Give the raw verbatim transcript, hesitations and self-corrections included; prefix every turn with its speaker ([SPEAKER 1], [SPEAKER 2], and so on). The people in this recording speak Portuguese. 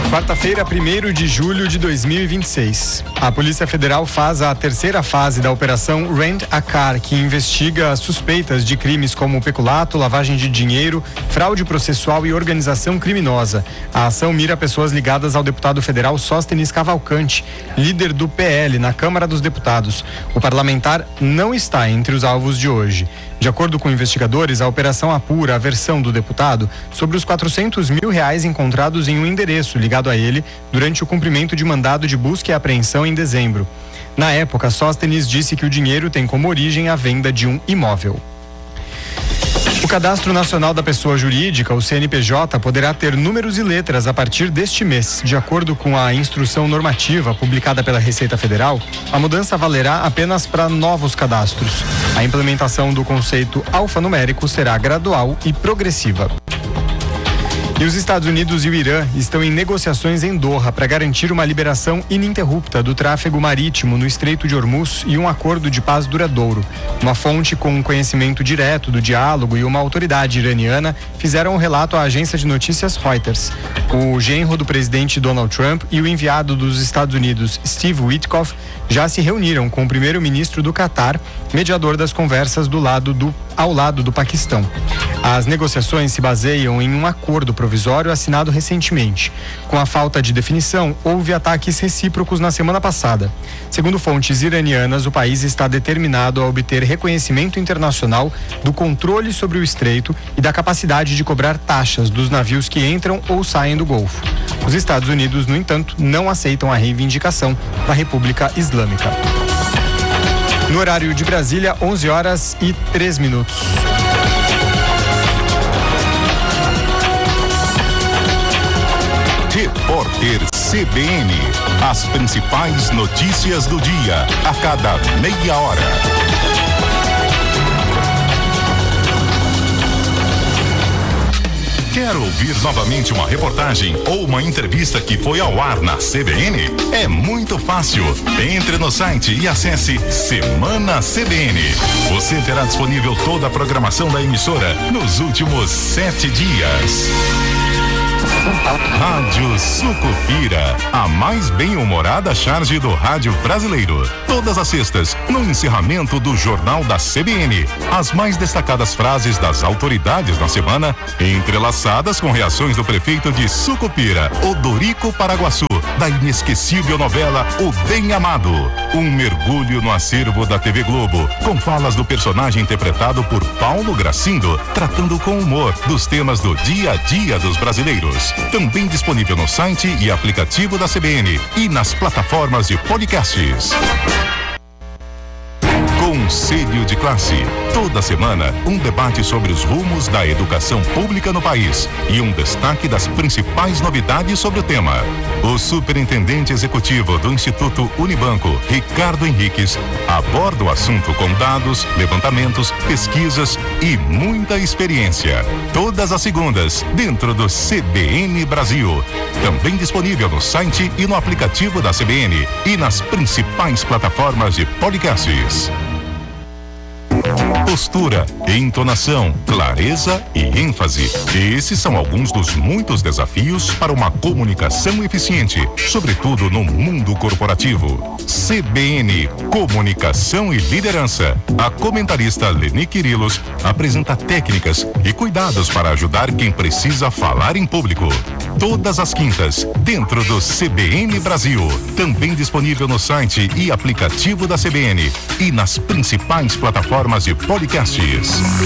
[SPEAKER 1] Quarta-feira, primeiro de julho de dois mil e vinte e seis. A Polícia Federal faz a terceira fase da Operação Rent a Car, que investiga suspeitas de crimes como peculato, lavagem de dinheiro, fraude processual e organização criminosa. A ação mira pessoas ligadas ao deputado federal Sóstenes Cavalcante, líder do P L na Câmara dos Deputados. O parlamentar não está entre os alvos de hoje. De acordo com investigadores, a operação apura a versão do deputado sobre os quatrocentos mil reais encontrados em um endereço ligado a ele durante o cumprimento de mandado de busca e apreensão em dezembro. Na época, Sóstenes disse que o dinheiro tem como origem a venda de um imóvel. O Cadastro Nacional da Pessoa Jurídica, o C N P J, poderá ter números e letras a partir deste mês. De acordo com a instrução normativa publicada pela Receita Federal, a mudança valerá apenas para novos cadastros. A implementação do conceito alfanumérico será gradual e progressiva. E os Estados Unidos e o Irã estão em negociações em Doha para garantir uma liberação ininterrupta do tráfego marítimo no Estreito de Hormuz e um acordo de paz duradouro. Uma fonte com um conhecimento direto do diálogo e uma autoridade iraniana fizeram um relato à agência de notícias Reuters. O genro do presidente Donald Trump e o enviado dos Estados Unidos, Steve Witkoff, já se reuniram com o primeiro-ministro do Catar, mediador das conversas do lado do, ao lado do Paquistão. As negociações se baseiam em um acordo provisório assinado recentemente. Com a falta de definição, houve ataques recíprocos na semana passada. Segundo fontes iranianas, o país está determinado a obter reconhecimento internacional do controle sobre o estreito e da capacidade de cobrar taxas dos navios que entram ou saem do Golfo. Os Estados Unidos, no entanto, não aceitam a reivindicação da República Islâmica. No horário de Brasília, onze horas e três minutos.
[SPEAKER 2] Repórter C B N. As principais notícias do dia, a cada meia hora. Quer ouvir novamente uma reportagem ou uma entrevista que foi ao ar na C B N? É muito fácil. Entre no site e acesse Semana C B N. Você terá disponível toda a programação da emissora nos últimos sete dias. Rádio Sucupira, a mais bem-humorada charge do rádio brasileiro. Todas as sextas, no encerramento do Jornal da C B N. As mais destacadas frases das autoridades na semana, entrelaçadas com reações do prefeito de Sucupira, Odorico Paraguaçu, da inesquecível novela O Bem Amado. Um mergulho no acervo da T V Globo, com falas do personagem interpretado por Paulo Gracindo, tratando com humor dos temas do dia a dia dos brasileiros. Também disponível no site e aplicativo da C B N e nas plataformas de podcasts. Conselho de Classe. Toda semana, um debate sobre os rumos da educação pública no país e um destaque das principais novidades sobre o tema. O superintendente executivo do Instituto Unibanco, Ricardo Henriques, aborda o assunto com dados, levantamentos, pesquisas e muita experiência. Todas as segundas, dentro do C B N Brasil. Também disponível no site e no aplicativo da C B N e nas principais plataformas de podcasts. Postura, entonação, clareza e ênfase. Esses são alguns dos muitos desafios para uma comunicação eficiente, sobretudo no mundo corporativo. C B N, Comunicação e Liderança. A comentarista Leni Quirilos apresenta técnicas e cuidados para ajudar quem precisa falar em público. Todas as quintas, dentro do C B N Brasil. Também disponível no site e aplicativo da C B N e nas principais plataformas de podcasts.